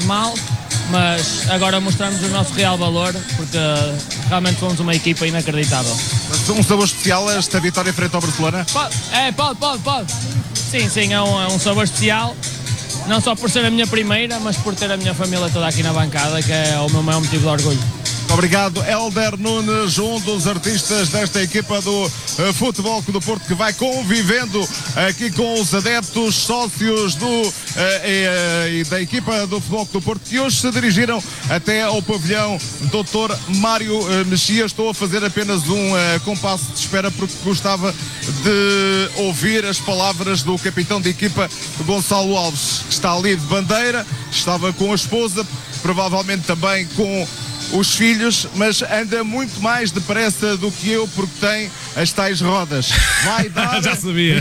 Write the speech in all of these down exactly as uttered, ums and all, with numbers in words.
mal, mas agora mostramos o nosso real valor, porque realmente somos uma equipa inacreditável. Mas um sabor especial esta vitória frente ao Barcelona? Pode, é, pode, pode, pode. Sim, sim, é um, é um sabor especial, não só por ser a minha primeira, mas por ter a minha família toda aqui na bancada, que é o meu maior motivo de orgulho. Obrigado, Hélder Nunes, um dos artistas desta equipa do uh, Futebol Clube do Porto, que vai convivendo aqui com os adeptos, sócios do, uh, e, uh, e da equipa do Futebol Clube do Porto, que hoje se dirigiram até ao pavilhão doutor Mário uh, Mexias. Estou a fazer apenas um uh, compasso de espera porque gostava de ouvir as palavras do capitão de equipa, Gonçalo Alves, que está ali de bandeira, estava com a esposa, provavelmente também com os filhos, mas anda muito mais depressa do que eu porque tem as tais rodas. Vai dar... Já sabia.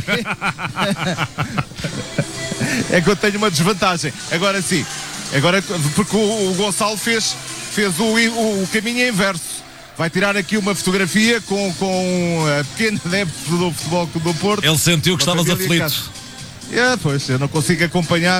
É que eu tenho uma desvantagem. Agora sim, agora, porque o, o Gonçalo fez, fez o, o, o caminho inverso. Vai tirar aqui uma fotografia com, com a pequena adepto do Futebol Clube do Porto. Ele sentiu que estavas aflito. É, pois, eu não consigo acompanhar.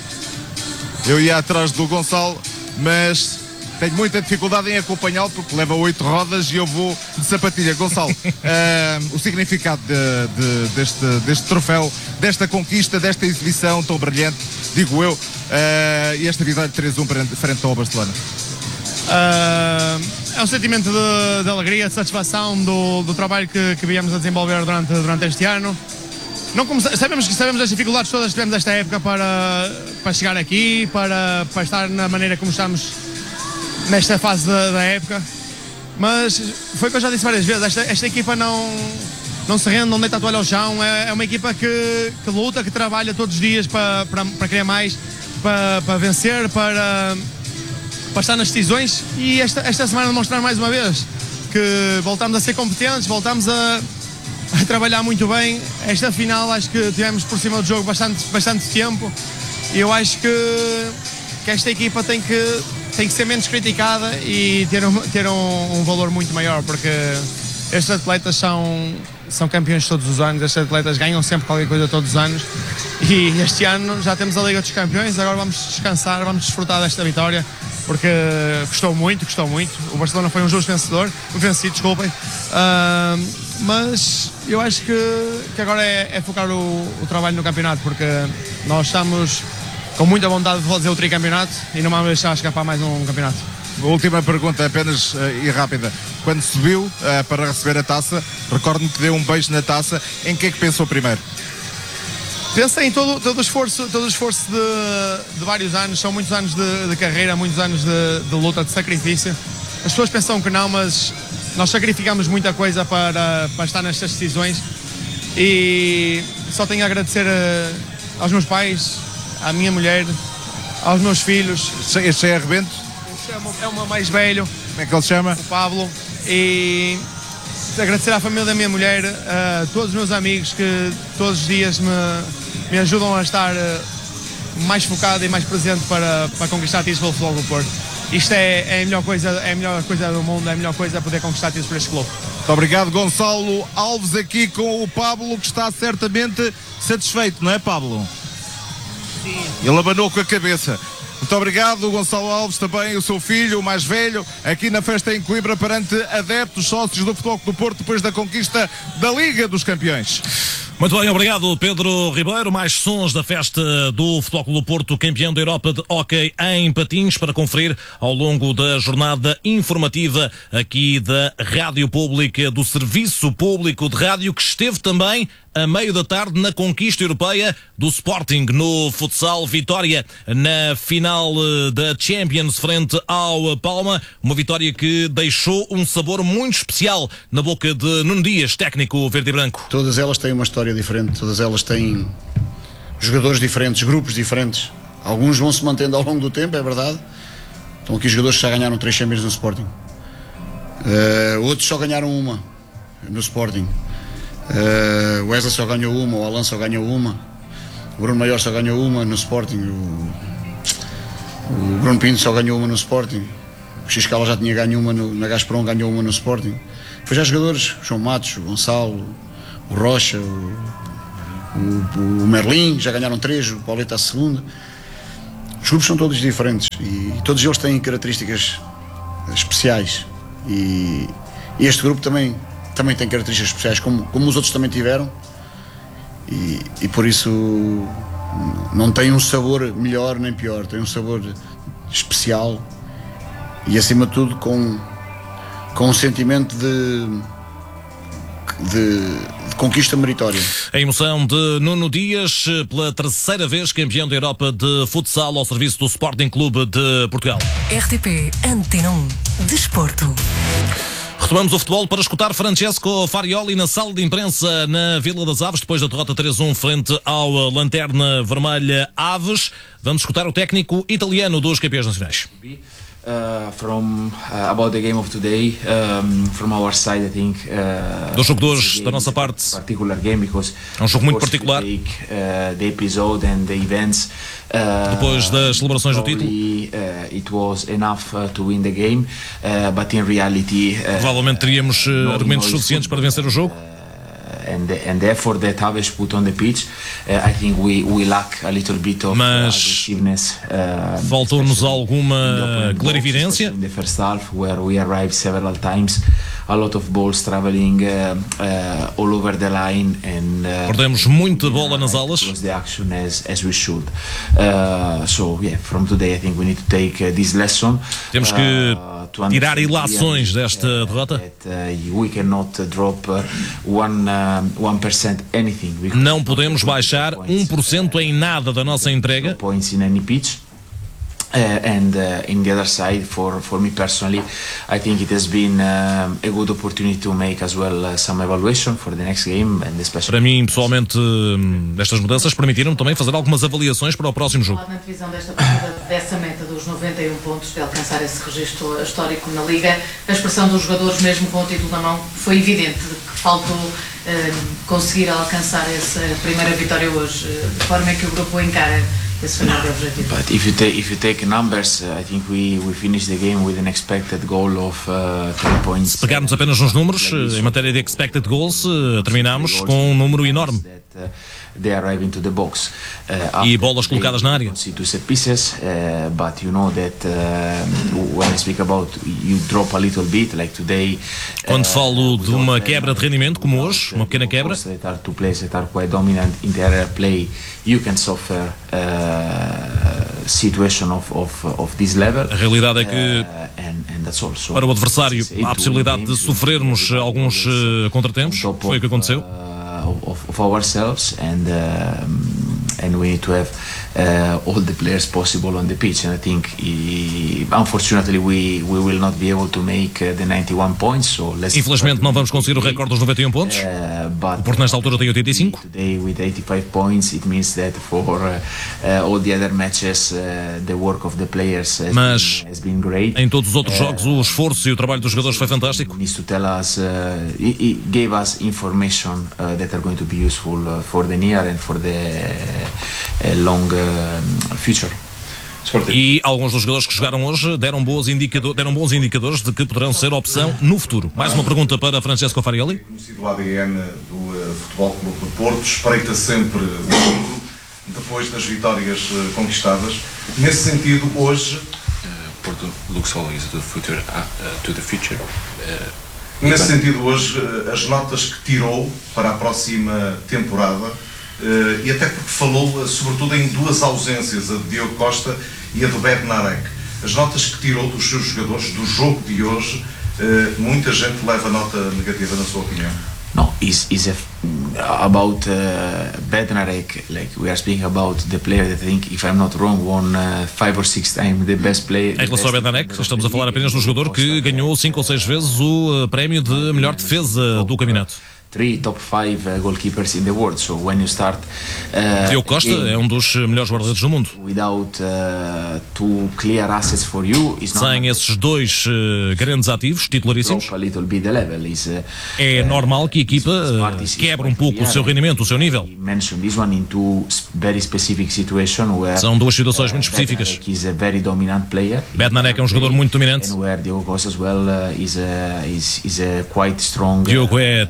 Eu ia atrás do Gonçalo, mas tenho muita dificuldade em acompanhá-lo porque leva oito rodas e eu vou de sapatilha. Gonçalo, uh, o significado de, de, deste, deste troféu, desta conquista, desta exibição tão brilhante, digo eu, uh, e esta vitória de três a um frente ao Barcelona? Uh, é um sentimento de, de alegria, de satisfação do, do trabalho que, que viemos a desenvolver durante, durante este ano. Não comece... sabemos, sabemos as dificuldades todas que tivemos esta época para, para chegar aqui, para, para estar na maneira como estamos nesta fase da, da época, mas foi o que eu já disse várias vezes, esta, esta equipa não, não se rende, não deita a toalha ao chão, é, é uma equipa que, que luta, que trabalha todos os dias para, para, para querer mais, para, para vencer, para, para estar nas decisões, e esta, esta semana demonstrar mais uma vez que voltamos a ser competentes, voltamos a, a trabalhar muito bem. Esta final acho que tivemos por cima do jogo bastante, bastante tempo, e eu acho que, que esta equipa tem que tem que ser menos criticada e ter um, ter um, um valor muito maior, porque estes atletas são, são campeões todos os anos, estes atletas ganham sempre qualquer coisa todos os anos, e este ano já temos a Liga dos Campeões, agora vamos descansar, vamos desfrutar desta vitória, porque custou muito, custou muito. O Barcelona foi um justo vencedor, vencido, desculpem, uh, mas eu acho que, que agora é, é focar o, o trabalho no campeonato, porque nós estamos com muita vontade de fazer o tricampeonato e não vamos deixar escapar mais um campeonato. Última pergunta, apenas uh, e rápida. Quando subiu uh, para receber a taça, recordo-me que deu um beijo na taça. Em que é que pensou primeiro? Pensei em todo, todo o esforço, todo o esforço de, de vários anos, são muitos anos de, de carreira, muitos anos de, de luta, de sacrifício. As pessoas pensam que não, mas nós sacrificamos muita coisa para, para estar nestas decisões, e só tenho a agradecer a, aos meus pais, à minha mulher, aos meus filhos. Este é Rebento? Este é o, meu, é o meu mais velho. Como é que ele se chama? O Pablo. E agradecer à família da minha mulher, a todos os meus amigos que todos os dias me, me ajudam a estar mais focado e mais presente para, para conquistar títulos pelo Futebol do Porto. Isto é, é, a melhor coisa, é a melhor coisa do mundo, é a melhor coisa poder conquistar títulos por este clube. Muito obrigado, Gonçalo Alves, aqui com o Pablo, que está certamente satisfeito, não é, Pablo? Sim. Ele abanou com a cabeça. Muito obrigado, Gonçalo Alves, também o seu filho, o mais velho, aqui na festa em Coimbra, perante adeptos, sócios do Futebol Clube do Porto, depois da conquista da Liga dos Campeões. Muito bem, obrigado Pedro Ribeiro. Mais sons da festa do Futebol Clube do Porto, campeão da Europa de hóquei em patins, para conferir ao longo da jornada informativa aqui da Rádio Pública, do Serviço Público de Rádio, que esteve também a meio da tarde na conquista europeia do Sporting no futsal. Vitória na final da Champions frente ao Palma, uma vitória que deixou um sabor muito especial na boca de Nuno Dias, técnico verde e branco. Todas elas têm uma história diferente, todas elas têm jogadores diferentes, grupos diferentes. Alguns vão se mantendo ao longo do tempo, é verdade. Estão aqui jogadores que já ganharam três Champions no Sporting, uh, outros só ganharam uma no Sporting. Uh, o Wesley só ganhou uma, o Alan só ganhou uma, o Bruno Maior só ganhou uma no Sporting, o, o Bruno Pinto só ganhou uma no Sporting, o Xcala já tinha ganho uma no, na Gazprom, ganhou uma no Sporting. Depois já jogadores, o João Matos, o Gonçalo, o Rocha, o, o, o Merlin, já ganharam três, o Pauleta a segunda. Os Os grupos são todos diferentes e, e todos eles têm características especiais e, e este grupo também, também tem características especiais como, como os outros também tiveram e, e por isso não tem um sabor melhor nem pior, tem um sabor especial e acima de tudo com, com um sentimento de, de, de conquista meritória. A emoção de Nuno Dias, pela terceira vez campeão da Europa de futsal ao serviço do Sporting Clube de Portugal. R T P Antena um Desporto. Retomamos o futebol para escutar Francesco Farioli na sala de imprensa na Vila das Aves, depois da derrota três a um frente ao Lanterna Vermelha Aves. Vamos escutar o técnico italiano dos campeões nacionais. Uh, from uh, about the game of today, um, from our side, I think. Uh, Do jogo de hoje, da nossa parte, particular game because é um jogo muito particular. Take, uh, the episode and the events. Uh, Depois das celebrações do título, uh, it was enough uh, to win the game, uh, but in reality, uh, provavelmente teríamos uh, argumentos suficientes para vencer o jogo. And the, and the effort that Aves put on the pitch, uh, I think we we lack a little bit of Mas aggressiveness. Uh, faltou-nos alguma clarividência. In the first half, where we arrived several times, a lot of balls traveling uh, uh, all over the line, and uh, perdemos muita bola nas alas. Was the action as as we should. Uh, so yeah, from today, I think we need to take uh, this lesson. Temos que tirar ilações desta derrota. Não podemos baixar um por cento em nada da nossa entrega. Uh, and uh, in the other side, for, for me personally, I think it has been uh, a good opportunity to make as well uh, some evaluation for the next game, and especially. Para mim, pessoalmente, estas mudanças permitiram também fazer algumas avaliações para o próximo jogo. Na divisão desta partida, dessa meta dos noventa e um pontos, de alcançar esse registro histórico na Liga, a expressão dos jogadores, mesmo com o título na mão, foi evidente que faltou uh, conseguir alcançar essa primeira vitória hoje. De forma que o grupo encara esse final de objetivo. But if you take if you take numbers, uh, I think we we finished the game with an expected goal of uh, three points. Se pegarmos apenas nos números, em matéria de expected goals, terminamos com um número enorme. They arrive into the box. Uh, e bolas colocadas na área. To set pieces, uh, but you know that uh, when I speak about you drop a little bit, like today. Quando falo de uma quebra de rendimento como hoje, uma pequena quebra. That are two players that are quite dominant in their play, you can suffer uh, situation of of of this level. A realidade é que uh, and, and that's also, para o adversário há a possibilidade de sofrermos alguns uh, contratempos. Foi o que aconteceu. Of, of ourselves, and um, and we need to have uh, all the players possible on the pitch, and I think he, unfortunately we we will not be able to make uh, the ninety-one points, so let's Infelizmente não vamos conseguir o recorde dos noventa e um pontos. Uh, but o Porto nesta altura tem oitenta e cinco. Today with eighty-five points, it means that for uh, uh, all the other matches uh, the work of the players has, Mas been, has been great. Em todos os outros jogos o esforço e o trabalho dos jogadores foi fantástico. Needs to tell us, uh, he, he gave us information uh, that are going to be useful uh, for the near and for the uh, long uh, future. E alguns dos jogadores que jogaram hoje deram, boas indicador, deram bons indicadores de que poderão ser opção no futuro. Mais uma pergunta para Francesco Farioli. Conhecido o A D N do uh, Futebol Clube do Porto, espreita sempre o futuro depois das vitórias uh, conquistadas. Nesse sentido, hoje uh, Porto looks always to the future. Uh, uh, to the future. Uh, Nesse sentido, hoje, as notas que tirou para a próxima temporada, e até porque falou sobretudo em duas ausências, a de Diogo Costa e a de Bednarek, as notas que tirou dos seus jogadores do jogo de hoje, muita gente leva nota negativa, na sua opinião? No, is is a, about uh, Bednarek, like we are speaking about the player that I think, if I'm not wrong, won uh, five or six times the best player. Em relação ao Bednarek, estamos a falar apenas do jogador que ganhou cinco ou seis vezes o uh, prémio de melhor defesa do campeonato. Three top five uh, goalkeepers in the world. So when you start, uh, Diogo Costa é um dos melhores guarda-redes do mundo. Without uh, two clear assets for you, is not sem esses dois uh, grandes ativos titularíssimos, a little bit the level. Is, uh, é normal que a equipa uh, quebre um pouco o seu rendimento, o seu nível. This one in two very specific situation where, São duas situações muito específicas. Bednarek é um jogador muito dominante. And where Diogo Costa as well uh, is a, is, is a quite strong. Diogo é também bastante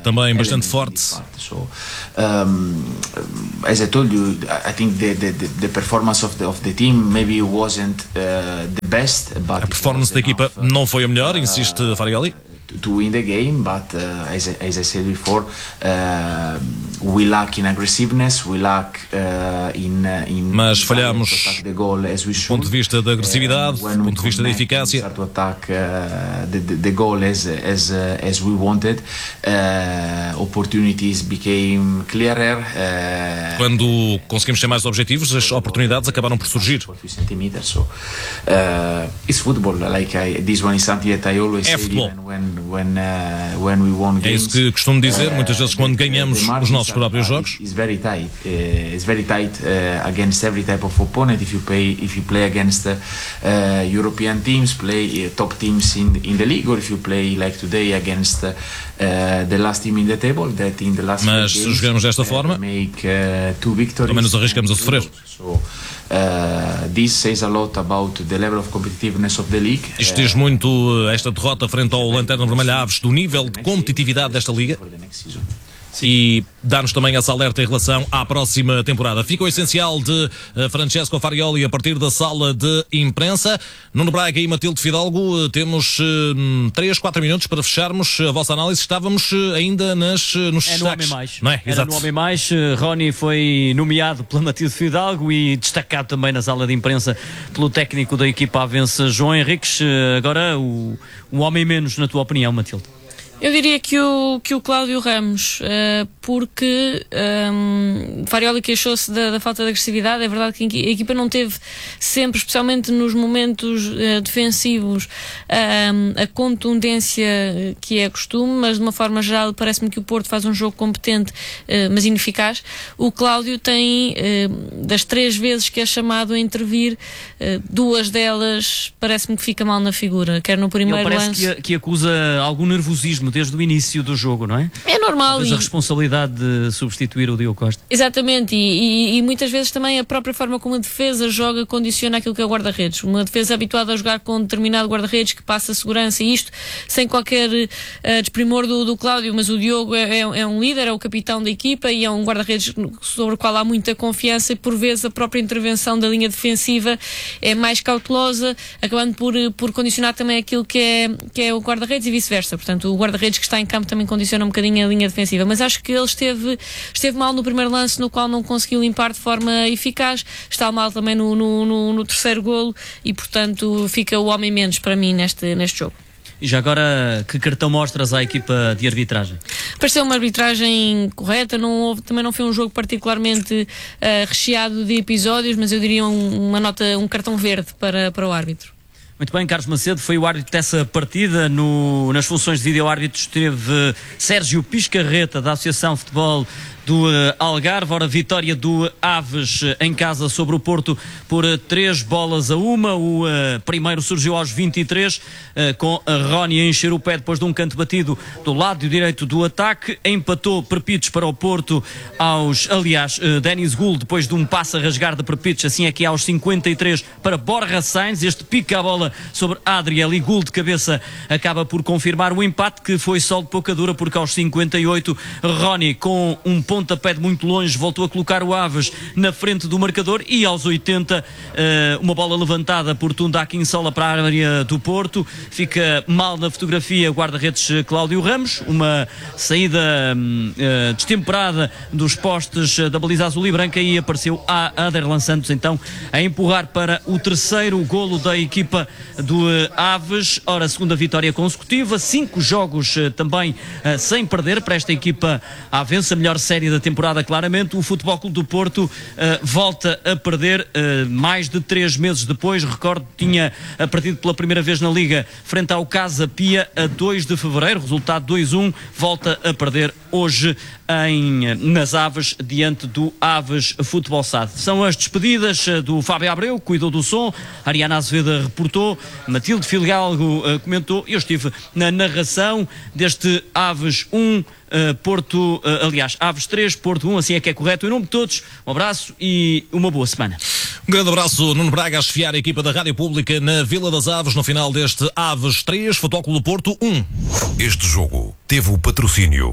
bastante forte. So, um, as I told you, I think the, the, the performance of the, of the team maybe wasn't uh, the best, but a performance da equipa não foi a melhor, insiste Farioli. To win the game, but uh, as, I, as I said before, uh, we lack in aggressiveness, we lack uh, in, uh, in mas falhamos the goal as we do ponto de vista da agressividade, do ponto de vista da eficácia. To attack uh, the, the, the goal as as uh, as we wanted, uh, opportunities became clearer. Uh, Quando conseguimos ser mais objetivos, as oportunidades acabaram por surgir. So, uh, it's football. Like I, this one is something that I always é say futebol. when when uh, when we won games. É isso que costumo dizer muitas vezes quando ganhamos os nossos próprios jogos. It's very tight. Uh, it's very tight uh, against every type of opponent. If you play if you play against uh, uh, European teams, play uh, top teams in in the league, or if you play like today against uh, uh, the last team in the table, that in the last Mas se jogamos desta forma, make uh, two victories. Também nos arriscamos a sofrer. So, Uh, this says a lot about the level of competitiveness of the league. Isto diz muito esta derrota frente ao Lanterna Vermelha Aves do nível de competitividade desta liga. E dá-nos também essa alerta em relação à próxima temporada. Fica o essencial de uh, Francesco Farioli a partir da sala de imprensa. Nuno Braga e Matilde Fidalgo, uh, temos três, uh, quatro minutos para fecharmos a vossa análise. Estávamos uh, ainda nas, uh, nos é no Homem Mais. Não é? Era Exato. no Homem Mais. Uh, Rony foi nomeado pela Matilde Fidalgo e destacado também na sala de imprensa pelo técnico da equipa Avença, João Henriques. Uh, agora, o, o Homem Menos, na tua opinião, Matilde? Eu diria que o, que o Cláudio Ramos, uh, porque um, Farioli queixou-se da, da falta de agressividade. É verdade que a equipa não teve sempre, especialmente nos momentos uh, defensivos, um, a contundência que é costume, mas de uma forma geral parece-me que o Porto faz um jogo competente, uh, mas ineficaz. O Cláudio tem, uh, das três vezes que é chamado a intervir, uh, duas delas parece-me que fica mal na figura, quer no primeiro Ele parece lance... que, que acusa algum nervosismo desde o início do jogo, não é? É normal. Talvez e... a responsabilidade de substituir o Diogo Costa. Exatamente, e, e, e muitas vezes também a própria forma como a defesa joga condiciona aquilo que é o guarda-redes. Uma defesa habituada a jogar com um determinado guarda-redes que passa segurança, e isto sem qualquer uh, desprimor do, do Cláudio, mas o Diogo é, é, é um líder, é o capitão da equipa e é um guarda-redes sobre o qual há muita confiança, e por vezes a própria intervenção da linha defensiva é mais cautelosa, acabando por, por condicionar também aquilo que é, que é o guarda-redes e vice-versa. Portanto, o guarda-redes que está em campo também condiciona um bocadinho a linha defensiva, mas acho que ele esteve, esteve mal no primeiro lance, no qual não conseguiu limpar de forma eficaz, está mal também no, no, no, no terceiro golo, e portanto fica o homem menos para mim neste, neste jogo. E já agora, que cartão mostras à equipa de arbitragem? Pareceu uma arbitragem correta, não houve, também não foi um jogo particularmente uh, recheado de episódios, mas eu diria um, uma nota, um cartão verde para, para o árbitro. Muito bem, Carlos Macedo foi o árbitro dessa partida. No, nas funções de vídeo-árbitro esteve Sérgio Piscarreta, da Associação de Futebol do uh, Algarve. Ora, vitória do Aves uh, em casa sobre o Porto por uh, três bolas a uma. O uh, primeiro surgiu aos vinte e três, uh, com a Rony a encher o pé depois de um canto batido do lado direito do ataque. Empatou Perpitos para o Porto aos, aliás, uh, Denis Gould, depois de um passe a rasgar de Perpitos, assim é que aos cinquenta e três para Borja Sainz. Este pica a bola sobre Adriel e Gould de cabeça acaba por confirmar o empate, que foi só de pouca dura, porque aos cinquenta e oito Rony, com um pontapé de muito longe, voltou a colocar o Aves na frente do marcador, e aos oitenta uma bola levantada por Tunda Akinsola para a área do Porto. Fica mal na fotografia o guarda-redes Cláudio Ramos, uma saída uh, destemperada dos postes da baliza azul e branca, e apareceu a Aderlan Santos então a empurrar para o terceiro golo da equipa do Aves. Ora, segunda vitória consecutiva, cinco jogos uh, também uh, sem perder para esta equipa Avença, melhor série da temporada claramente. O Futebol Clube do Porto uh, volta a perder uh, mais de três meses depois. Recordo, tinha uh, perdido pela primeira vez na Liga frente ao Casa Pia a dois de fevereiro, resultado dois a um, volta a perder hoje em, nas Aves, diante do Aves Futebol S A D. São as despedidas uh, do Fábio Abreu, cuidou do som, Ariana Azevedo reportou, Matilde Fidalgo uh, comentou, eu estive na narração deste Aves um, Uh, Porto, uh, aliás, Aves três, Porto um, assim é que é correto. Em nome de todos, um abraço e uma boa semana. Um grande abraço, Nuno Braga, a chefiar a equipa da Rádio Pública na Vila das Aves, no final deste Aves três, Futebol Clube do Porto um. Este jogo teve o patrocínio Total.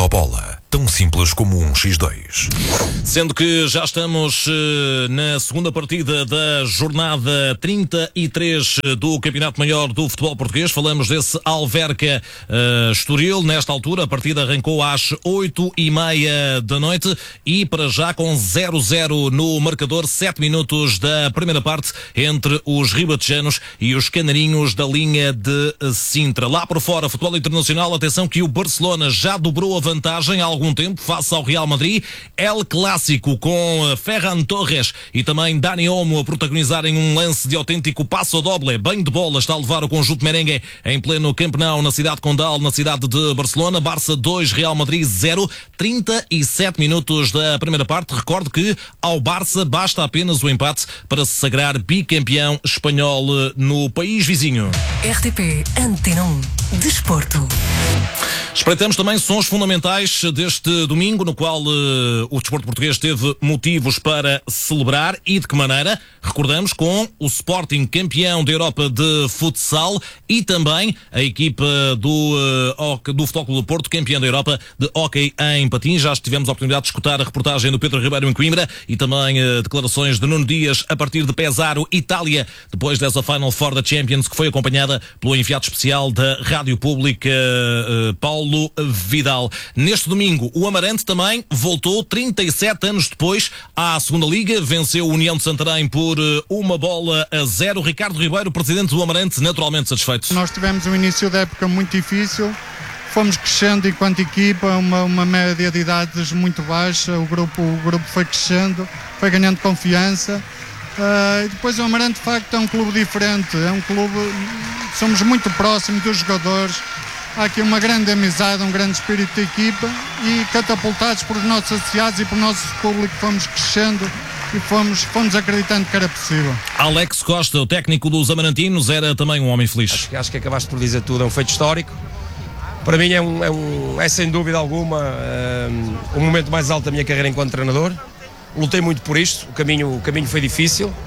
Totobola. Tão simples como um xis dois. Sendo que já estamos uh, na segunda partida da jornada trinta e três do Campeonato Maior do Futebol Português, falamos desse Alverca uh, Estoril. Nesta altura a partida arrancou às oito e meia da noite e para já com zero a zero no marcador, sete minutos da primeira parte entre os ribatejanos e os canarinhos da linha de Sintra. Lá por fora, futebol internacional, atenção que o Barcelona já dobrou a vantagem há algum tempo face ao Real Madrid. El Clássico com Ferran Torres e também Dani Olmo a protagonizarem um lance de autêntico passo doble, bem de bola, está a levar o conjunto merengue em pleno Camp Nou na cidade Condal, na cidade de Barcelona. Barça dois, Real Madrid zero, trinta e sete minutos da primeira parte. Recordo que ao Barça basta apenas o empate para se sagrar bicampeão espanhol no país vizinho. R T P Antena um Desporto. Espreitamos também sons fundamentais deste domingo, no qual uh, o desporto português teve motivos para celebrar. E de que maneira? Recordamos com o Sporting campeão da Europa de futsal e também a equipa do, uh, do Futebol Clube do Porto campeã da Europa de hóquei em patins. Já tivemos a oportunidade de escutar a reportagem do Pedro Ribeiro em Coimbra e também uh, declarações de Nuno Dias a partir de Pesaro, Itália, depois dessa Final Four da Champions, que foi acompanhada pelo enviado especial da Rádio Pública, uh, Paulo Vidal. Neste domingo, o Amarante também voltou trinta e sete anos depois à segunda Liga, venceu o União de Santarém por uma bola a zero. Ricardo Ribeiro, presidente do Amarante, naturalmente satisfeito. Nós tivemos um início da época muito difícil, fomos crescendo enquanto equipa, uma, uma média de idades muito baixa, o grupo, o grupo foi crescendo, foi ganhando confiança. Uh, e depois o Amarante de facto é um clube diferente, é um clube, somos muito próximos dos jogadores. Há aqui uma grande amizade, um grande espírito de equipa e catapultados por nossos associados e por nosso público fomos crescendo e fomos, fomos acreditando que era possível. Alex Costa, o técnico dos amarantinos, era também um homem feliz. Acho que, acho que acabaste por dizer tudo, é um feito histórico. Para mim é, um, é, um, é sem dúvida alguma um, o momento mais alto da minha carreira enquanto treinador. Lutei muito por isto, o caminho, o caminho foi difícil, uh,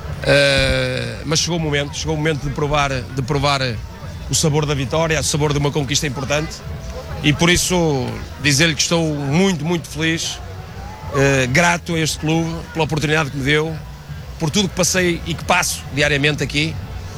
mas chegou o momento, chegou o momento de provar, de provar o sabor da vitória, o sabor de uma conquista importante e por isso dizer-lhe que estou muito, muito feliz, eh, grato a este clube pela oportunidade que me deu, por tudo que passei e que passo diariamente aqui.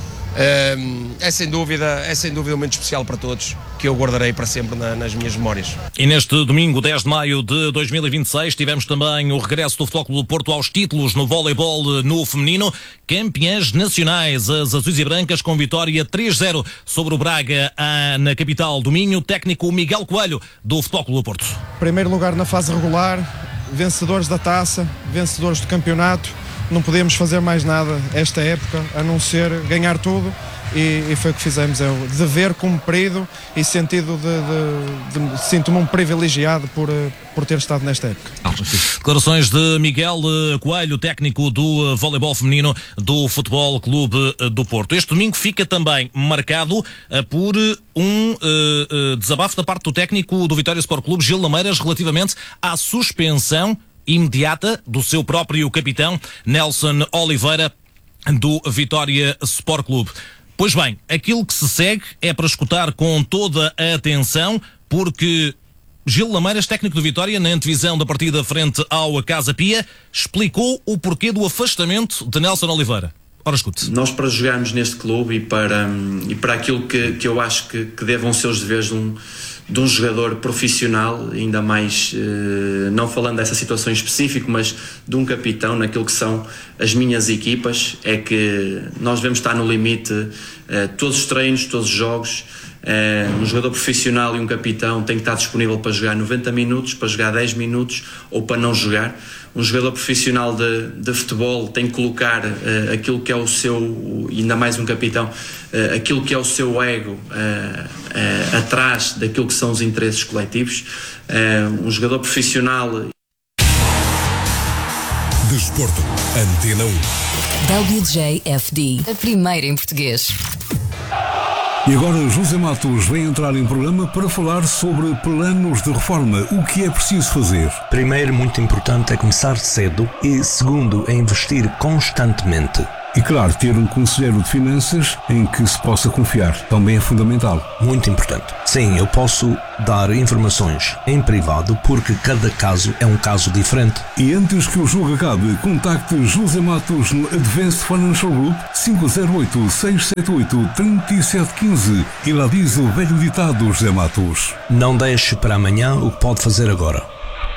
Eh, é sem dúvida, é sem dúvida um momento especial para todos, que eu guardarei para sempre na, nas minhas memórias. E neste domingo, dez de maio de dois mil e vinte e seis, tivemos também o regresso do Futebol Clube do Porto aos títulos no voleibol no feminino. Campeãs nacionais, as azuis e brancas, com vitória três a zero sobre o Braga na capital do Minho. Técnico Miguel Coelho, do Futebol Clube do Porto. Primeiro lugar na fase regular, vencedores da taça, vencedores do campeonato. Não podíamos fazer mais nada esta época a não ser ganhar tudo e, e foi o que fizemos. É o dever cumprido e sentido de, de, de sinto-me um privilegiado por, por ter estado nesta época. Declarações de Miguel Coelho, técnico do voleibol feminino do Futebol Clube do Porto. Este domingo fica também marcado por um uh, desabafo da parte do técnico do Vitória Sport Clube, Gil Lameiras, relativamente à suspensão imediata do seu próprio capitão Nelson Oliveira do Vitória Sport Clube. Pois bem, aquilo que se segue é para escutar com toda a atenção, porque Gil Lameiras, técnico do Vitória, na antevisão da partida frente ao Casa Pia, explicou o porquê do afastamento de Nelson Oliveira. Ora, escute. Nós, para jogarmos neste clube e para, e para aquilo que, que eu acho que, que devam ser os deveres de um, de um jogador profissional, ainda mais, eh, não falando dessa situação em específico, mas de um capitão, naquilo que são as minhas equipas, é que nós devemos estar no limite, eh, todos os treinos, todos os jogos. Eh, um jogador profissional e um capitão tem que estar disponível para jogar noventa minutos, para jogar dez minutos ou para não jogar. Um jogador profissional de, de futebol tem que colocar uh, aquilo que é o seu, ainda mais um capitão, uh, aquilo que é o seu ego uh, uh, atrás daquilo que são os interesses coletivos. Uh, um jogador profissional. Desporto, Antena um. W J F D, a primeira em português. E agora José Matos vem entrar em programa para falar sobre planos de reforma. O que é preciso fazer? Primeiro, muito importante, é começar cedo e segundo, é investir constantemente. E claro, ter um conselheiro de finanças em que se possa confiar também é fundamental. Muito importante. Sim, eu posso dar informações em privado porque cada caso é um caso diferente. E antes que o jogo acabe, contacte José Matos no Advanced Financial Group cinco zero oito, seis sete oito, três sete um cinco e lá diz o velho ditado, José Matos. Não deixe para amanhã o que pode fazer agora.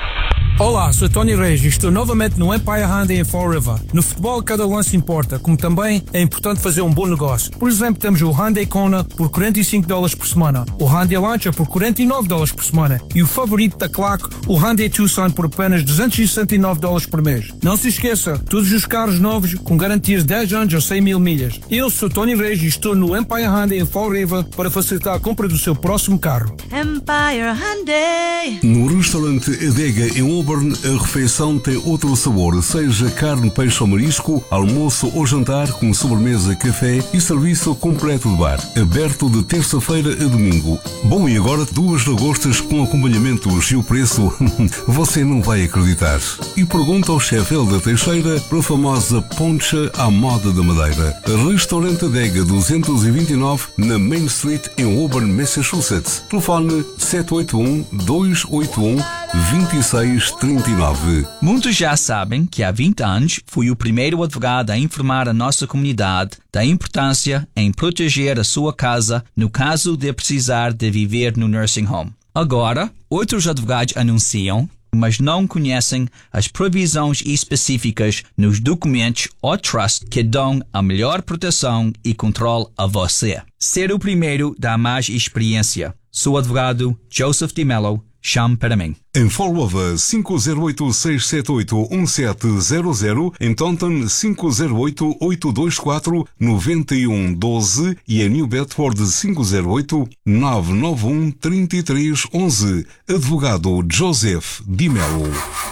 Olá, sou Tony Reis e estou novamente no Empire Hyundai em Fall River. No futebol, cada lance importa, como também é importante fazer um bom negócio. Por exemplo, temos o Hyundai Kona por quarenta e cinco dólares por semana, o Hyundai Elantra por quarenta e nove dólares por semana e o favorito da claque, o Hyundai Tucson por apenas duzentos e sessenta e nove dólares por mês. Não se esqueça, todos os carros novos com garantias de dez anos ou cem mil milhas. Eu sou Tony Reis e estou no Empire Hyundai em Fall River para facilitar a compra do seu próximo carro. Empire Hyundai. No restaurante Adega em a refeição tem outro sabor, seja carne, peixe ou marisco, almoço ou jantar com sobremesa, café e serviço completo de bar, aberto de terça-feira a domingo. Bom, e agora duas lagostas com acompanhamentos e o preço você não vai acreditar. E pergunta ao chefe Helder Teixeira para a famosa poncha à moda da Madeira. Restaurante Adega duzentos e vinte e nove na Main Street em Auburn, Massachusetts. Telefone sete oito um, dois oito um, dois seis três nove. Muitos já sabem que há vinte anos fui o primeiro advogado a informar a nossa comunidade da importância em proteger a sua casa no caso de precisar de viver no nursing home. Agora, outros advogados anunciam, mas não conhecem as provisões específicas nos documentos ou trust que dão a melhor proteção e controle a você. Ser o primeiro dá mais experiência. Sou advogado Joseph DiMello. Chame para mim. Em Fall River, cinco zero oito, seis sete oito, um sete zero zero. Em Taunton, cinco zero oito, oito dois quatro, nove um um dois. E em New Bedford, cinco zero oito, nove nove um, três três um um. Advogado Joseph DiMello.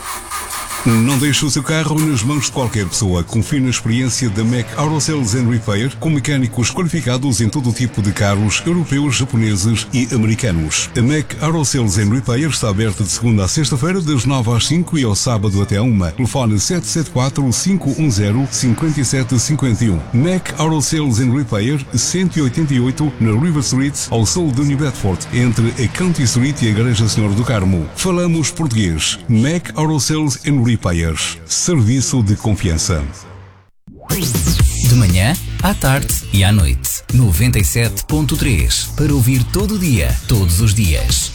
Não deixe o seu carro nas mãos de qualquer pessoa. Confie na experiência da Mac Auto Sales and Repair, com mecânicos qualificados em todo tipo de carros europeus, japoneses e americanos. A Mac Auto Sales and Repair está aberta de segunda a sexta-feira, das nove às cinco e ao sábado até à uma. Telefone sete sete quatro, cinco um zero, cinco sete cinco um. Mac Auto Sales and Repair, cento e oitenta e oito, na River Street, ao sul de New Bedford, entre a County Street e a Igreja Senhor do Carmo. Falamos português. Mac Auto Sales and Repair. Serviço de confiança. De manhã, à tarde e à noite. noventa e sete ponto três. Para ouvir todo o dia, todos os dias.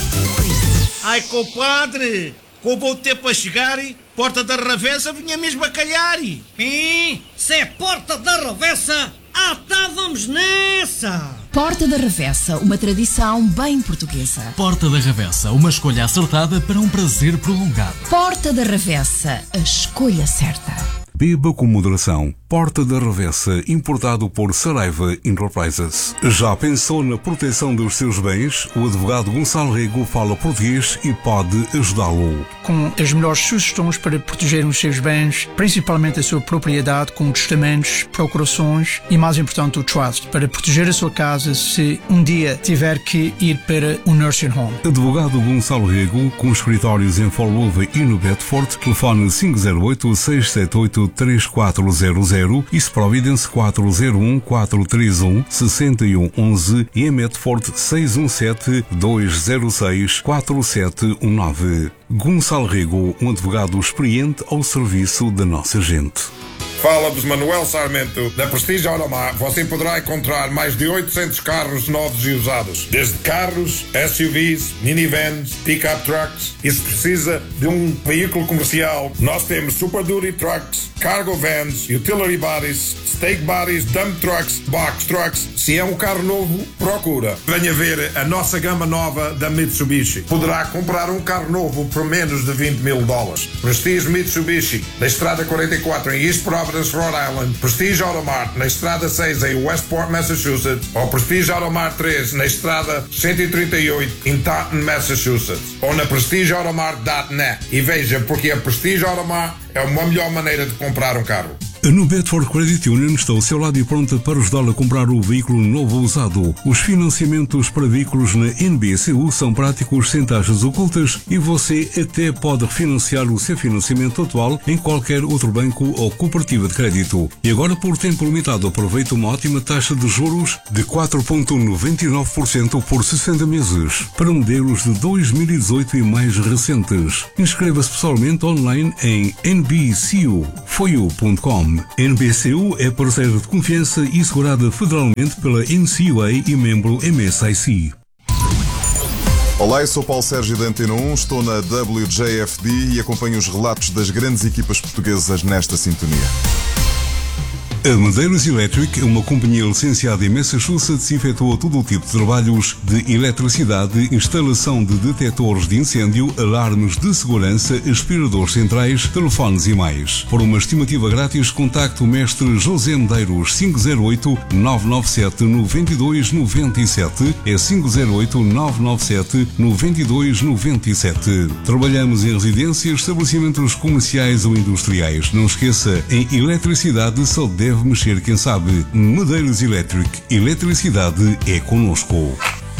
Ai, compadre! Com o bom tempo a chegar, Porta da Ravessa vinha mesmo a calhar. Sim, se é Porta da Ravessa, ah tá, vamos nessa! Porta da Ravessa, uma tradição bem portuguesa. Porta da Ravessa, uma escolha acertada para um prazer prolongado. Porta da Ravessa, a escolha certa. Beba com moderação. Porta da Ravessa, importado por Saraiva Enterprises. Já pensou na proteção dos seus bens? O advogado Gonçalo Rego fala português e pode ajudá-lo. Com as melhores sugestões para proteger os seus bens, principalmente a sua propriedade, com testamentos, procurações e, mais importante, o trust, para proteger a sua casa se um dia tiver que ir para um nursing home. Advogado Gonçalo Rego, com escritórios em Fall River e no Bedford, telefone cinco zero oito, seis sete oito, três quatro zero zero e Providence quatro zero um, quatro três um, seis um um um e em Medford seis um sete, dois zero seis, quatro sete um nove. Gonçalo Rego, um advogado experiente ao serviço da nossa gente. Fala-vos Manuel Sarmento. Da Prestige Automar você poderá encontrar mais de oitocentos carros novos e usados. Desde carros, S U Vs, minivans, pick-up trucks. E se precisa de um veículo comercial, nós temos Super Duty Trucks, Cargo Vans, Utility Bodies, Stake Bodies, Dump Trucks, Box Trucks. Se é um carro novo, procura. Venha ver a nossa gama nova da Mitsubishi. Poderá comprar um carro novo por menos de vinte mil dólares. Prestige Mitsubishi, da Estrada quarenta e quatro em East Providence, Rhode Island. Prestige Automart, na Estrada seis em Westport, Massachusetts. Ou Prestige Automart três, na Estrada cento e trinta e oito em Taunton, Massachusetts. Ou na prestige automart ponto net. E veja porque a Prestige Automart é uma melhor maneira de comprar um carro. A New Bedford Credit Union está ao seu lado e pronta para ajudá-lo a comprar o veículo novo ou usado. Os financiamentos para veículos na N B C U são práticos, sem taxas ocultas, e você até pode refinanciar o seu financiamento atual em qualquer outro banco ou cooperativa de crédito. E agora, por tempo limitado, aproveite uma ótima taxa de juros de quatro vírgula noventa e nove por cento por sessenta meses para modelos de dois mil e dezoito e mais recentes. Inscreva-se pessoalmente online em n b c u foi u ponto com. N B C U é parceiro de confiança e segurada federalmente pela N C U A e membro M S I C. Olá, eu sou Paulo Sérgio da Antena um, estou na W J F D e acompanho os relatos das grandes equipas portuguesas nesta sintonia. A Medeiros Electric é uma companhia licenciada em Massachusetts e efetua todo o tipo de trabalhos de eletricidade, instalação de detectores de incêndio, alarmes de segurança, aspiradores centrais, telefones e mais. Por uma estimativa grátis, contacte o mestre José Medeiros cinco zero oito, nove nove sete, nove dois nove sete, é cinco zero oito, nove nove sete, nove dois nove sete. Trabalhamos em residências, estabelecimentos comerciais ou industriais. Não esqueça, em eletricidade só deve mexer quem sabe. Medeiros Electric. Eletricidade é connosco.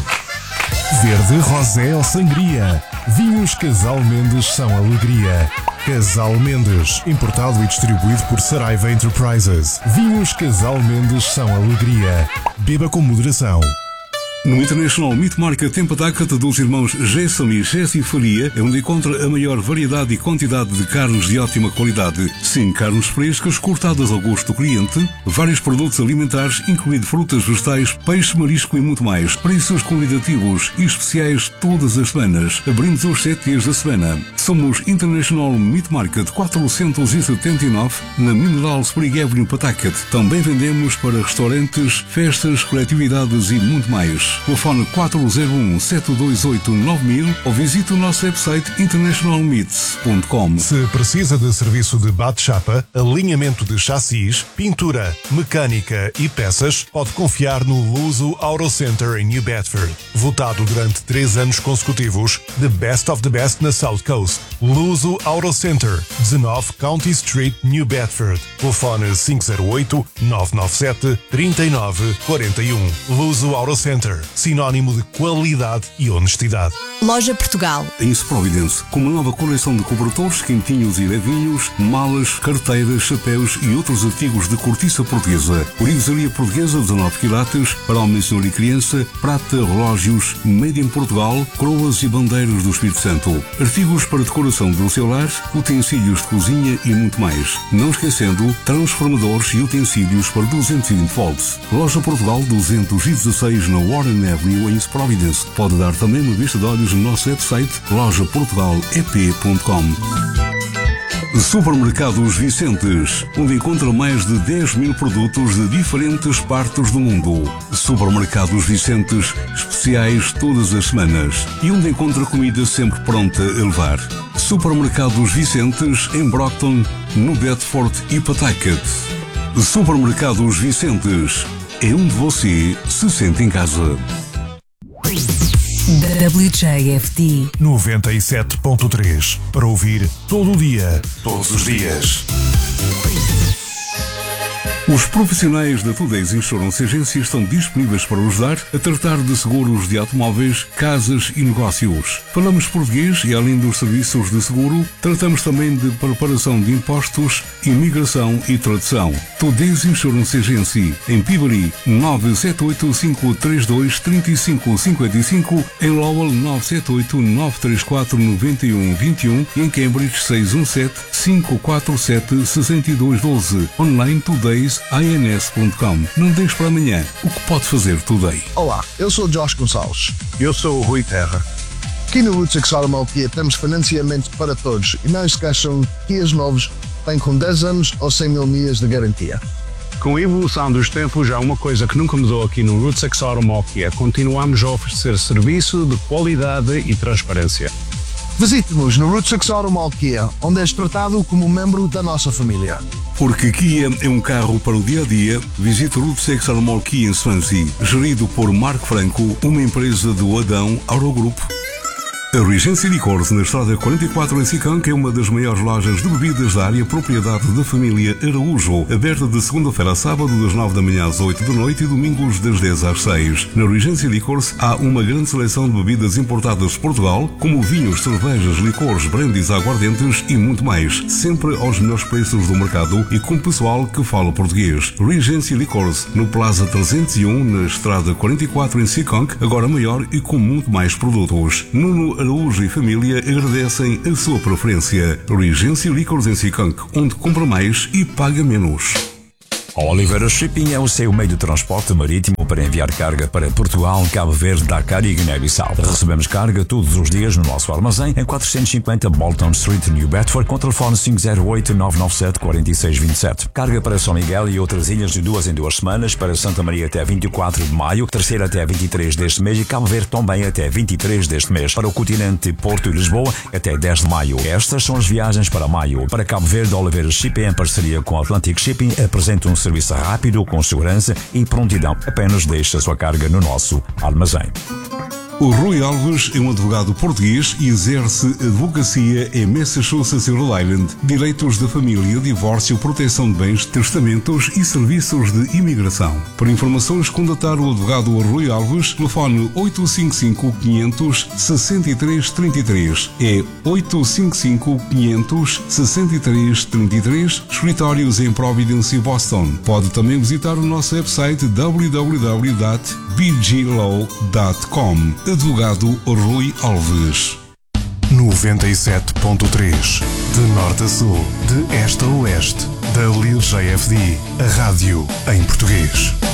Verde, rosé ou sangria. Vinhos Casal Mendes são alegria. Casal Mendes, importado e distribuído por Saraiva Enterprises. Vinhos Casal Mendes são alegria. Beba com moderação. No International Meat Market em Pataca dos irmãos Gerson e Jesse Faria é onde encontra a maior variedade e quantidade de carnes de ótima qualidade. Sim, carnes frescas, cortadas ao gosto do cliente, vários produtos alimentares, incluindo frutas, vegetais, peixe, marisco e muito mais. Preços convidativos e especiais todas as semanas. Abrimos os sete dias da semana. Somos International Meat Market quatrocentos e setenta e nove na Mineral Spring Avenue, Pataca. Também vendemos para restaurantes, festas, coletividades e muito mais. Telefone quatro zero um, sete dois oito, nove mil ou visite o nosso website international meats ponto com. Se precisa de serviço de bate-chapa, alinhamento de chassis, pintura, mecânica e peças, pode confiar no Luso Auto Center em New Bedford. Votado durante três anos consecutivos, The Best of the Best na South Coast. Luso Auto Center, dezanove County Street, New Bedford. Telefone cinco zero oito, nove nove sete, três nove quatro um. Luso Auto Center, sinónimo de qualidade e honestidade. Loja Portugal. Em Providence, com uma nova coleção de cobertores, quentinhos e levinhos, malas, carteiras, chapéus e outros artigos de cortiça portuguesa. Orivesaria portuguesa, dezanove quilates, para homem, senhor e criança, prata, relógios, made in Portugal, coroas e bandeiras do Espírito Santo. Artigos para decoração do seu lar, utensílios de cozinha e muito mais. Não esquecendo, transformadores e utensílios para duzentos e vinte volts. Loja Portugal duzentos e dezesseis na Warren Avenue em Providence. Pode dar também uma vista de olhos no nosso website loja portugal e p ponto com. Supermercados Vicentes, onde encontra mais de dez mil produtos de diferentes partes do mundo. Supermercados Vicentes, especiais todas as semanas e onde encontra comida sempre pronta a levar. Supermercados Vicentes em Brockton, no Bedford e Pawtucket. Supermercados Vicentes, é onde você se sente em casa. W J F D noventa e sete ponto três, para ouvir todo o dia, todos os dias. Os profissionais da Today's Insurance Agency estão disponíveis para ajudar a tratar de seguros de automóveis, casas e negócios. Falamos português e, além dos serviços de seguro, tratamos também de preparação de impostos, imigração e tradução. Today's Insurance Agency, em Peabody, nove sete oito, cinco três dois, três cinco cinco cinco, em Lowell, nove sete oito, nove três quatro, nove um dois um e em Cambridge, seis um sete, cinco quatro sete, seis dois um dois. Online Today's I N S ponto com. Não deixe para amanhã o que pode fazer Today. Olá, eu sou o Josh Gonçalves. Eu sou o Rui Terra. Aqui no Route seis Automall Kia temos financiamento para todos e não esqueçam que Kias novos têm com dez anos ou cem mil milhas de garantia. Com a evolução dos tempos, há uma coisa que nunca mudou aqui no Route seis Automall Kia. Continuamos a oferecer serviço de qualidade e transparência. Visite-nos no Route seis Automall Kia, onde és tratado como membro da nossa família. Porque Kia é um carro para o dia-a-dia, visite o Route seis Automall Kia em Swansea, gerido por Marco Franco, uma empresa do Adão Autogrupo. A Regency Licores, na Estrada quarenta e quatro em Sicanca, é uma das maiores lojas de bebidas da área propriedade da família Araújo, aberta de segunda-feira a sábado das nove da manhã às oito da noite e domingos das dez às seis. Na Regency Licores há uma grande seleção de bebidas importadas de Portugal, como vinhos, cervejas, licores, brandies, aguardentes e muito mais, sempre aos melhores preços do mercado e com pessoal que fala português. Regency Licores, no Plaza trezentos e um, na Estrada quarenta e quatro em Sicanca, agora maior e com muito mais produtos. Nuno Araújo e família agradecem a sua preferência. Regency Licores em Sicanca, onde compra mais e paga menos. A Oliveira Shipping é o seu meio de transporte marítimo para enviar carga para Portugal, Cabo Verde, Dakar e Guiné-Bissau. Recebemos carga todos os dias no nosso armazém em quatrocentos e cinquenta Bolton Street, New Bedford, com telefone cinco zero oito, nove nove sete, quatro seis dois sete. Carga para São Miguel e outras ilhas de duas em duas semanas, para Santa Maria até vinte e quatro de maio, Terceira até vinte e três deste mês e Cabo Verde também até vinte e três deste mês. Para o continente Porto e Lisboa até dez de maio. Estas são as viagens para maio. Para Cabo Verde, a Oliveira Shipping, em parceria com a Atlantic Shipping, apresenta um serviço rápido, com segurança e prontidão. Apenas deixe a sua carga no nosso armazém. O Rui Alves é um advogado português e exerce advocacia em Massachusetts e Rhode Island, direitos da família, divórcio, proteção de bens, testamentos e serviços de imigração. Para informações, contatar o advogado Rui Alves, telefone oito cinco cinco, quinhentos, sessenta e três, trinta e três. É oito cinco cinco, quinhentos, sessenta e três, trinta e três, escritórios em Providence e Boston. Pode também visitar o nosso website w w w ponto b g law ponto com. Advogado Rui Alves. noventa e sete ponto três. De norte a sul, de este a oeste. W J F D. A rádio em português.